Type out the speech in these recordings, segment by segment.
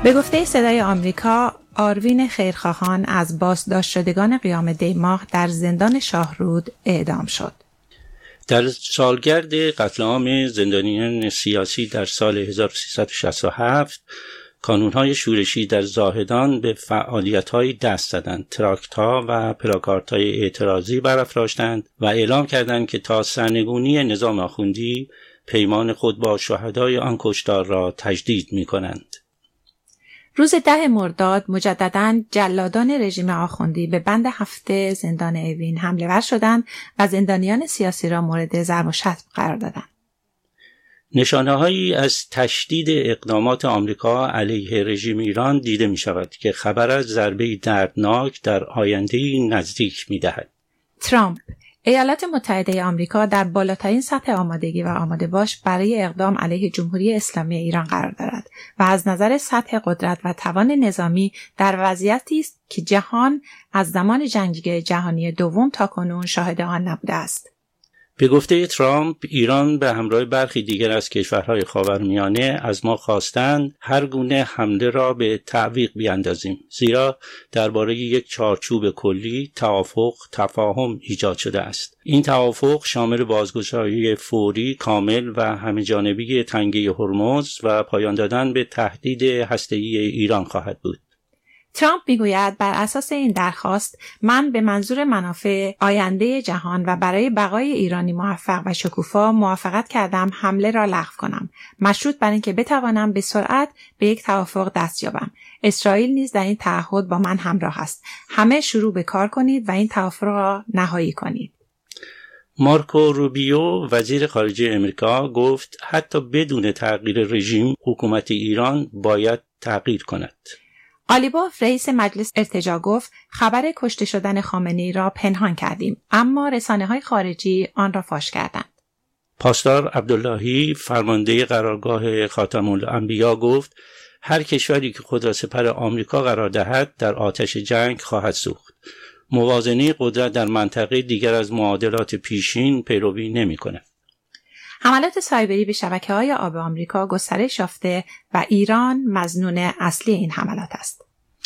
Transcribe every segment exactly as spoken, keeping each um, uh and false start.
به گفته صدای آمریکا، آروین خیرخواهان از بازداشت شدگان قیام دیماه در زندان شاهرود اعدام شد. در سالگرد قتل عام زندانیان سیاسی در سال هزار و سیصد و شصت و هفت، کانون‌های شورشی در زاهدان به فعالیت‌های دست زدند، تراکت‌ها و پلاکاردهای اعتراضی برافراشتند و اعلام کردند که تا سرنگونی نظام آخوندی پیمان خود با شهدای آن کشتار را تجدید می‌کنند. روز ده مرداد مجدداً جلادان رژیم آخوندی به بند هفت زندان اوین حمله ور شدند و زندانیان سیاسی را مورد ضرب و شتم قرار دادند. نشانه‌هایی از تشدید اقدامات آمریکا علیه رژیم ایران دیده می‌شود که خبر از ضربه‌ای دردناک در آینده‌ای نزدیک می‌دهد. ترامپ: ایالات متحده آمریکا در بالاترین سطح آمادگی و آماده باش برای اقدام علیه جمهوری اسلامی ایران قرار دارد و از نظر سطح قدرت و توان نظامی در وضعیتی است که جهان از زمان جنگ جهانی دوم تاکنون شاهد آن نبوده است. به گفته ترامپ، ایران به همراه برخی دیگر از کشورهای خاورمیانه از ما خواستند هر گونه حمله را به تعویق بیاندازیم، زیرا درباره یک چارچوب کلی توافق تفاهم ایجاد شده است. این توافق شامل بازگشایی فوری، کامل و همه‌جانبه تنگه هرمز و پایان دادن به تهدید هسته‌ای ایران خواهد بود. ترامپ میگوید بر اساس این درخواست من به منظور منافع آینده جهان و برای بقای ایرانی موفق و شکوفا موافقت کردم حمله را لغو کنم، مشروط بر اینکه بتوانم به سرعت به یک توافق دست یابم. اسرائیل نیز در این تعهد با من همراه است. همه شروع به کار کنید و این توافق را نهایی کنید. مارکو روبیو وزیر خارجه امریکا گفت حتی بدون تغییر رژیم حکومت ایران باید تغییر کند. قالیباف رئیس مجلس ارتجاع گفت خبر کشته شدن خامنه‌ای را پنهان کردیم، اما رسانه‌های خارجی آن را فاش کردند. پاسدار عبداللهی فرمانده قرارگاه خاتم الانبیا گفت هر کشوری که خود را سپر آمریکا قرار دهد در آتش جنگ خواهد سوخت. موازنه قدرت در منطقه دیگر از معادلات پیشین پیروی نمی‌کند. حملات سایبری به شبکه‌های آب آمریکا گسترش یافته و ایران مظنون اصلی این حملات است.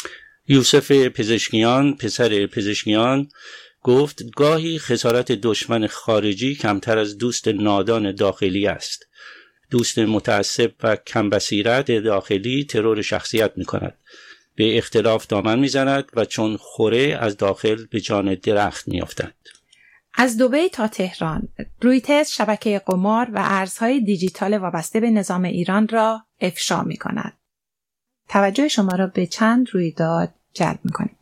یوسف پزشکیان، پسر پزشکیان، گفت گاهی خسارت دشمن خارجی کمتر از دوست نادان داخلی است. دوست متعصب و کم بصیرت داخلی ترور شخصیت می‌کند. به اختلاف دامن می‌زند و چون خوره از داخل به جان درخت می‌افتد. از دبی تا تهران، رویترز شبکه قمار و ارزهای دیجیتال وابسته به نظام ایران را افشا می‌کند. توجه شما را به چند رویداد جلب می‌کنیم.